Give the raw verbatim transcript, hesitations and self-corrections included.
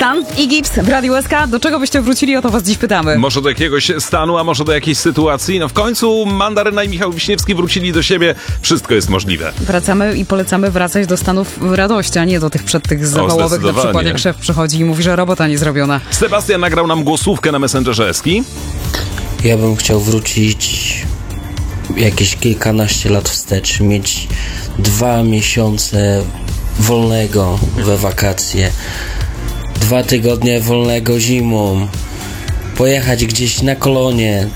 Stan i Gips w Radiu S K. Do czego byście wrócili? O to was dziś pytamy. Może do jakiegoś stanu, a może do jakiejś sytuacji. No w końcu Mandaryna i Michał Wiśniewski wrócili do siebie. Wszystko jest możliwe. Wracamy i polecamy wracać do stanów radości, a nie do tych przed tych zawałowych, na przykład jak szef przychodzi i mówi, że robota nie zrobiona. Sebastian nagrał nam głosówkę na Messengerze Eski. Ja bym chciał wrócić jakieś kilkanaście lat wstecz, mieć dwa miesiące wolnego we wakacje, dwa tygodnie wolnego zimą, pojechać gdzieś na kolonie,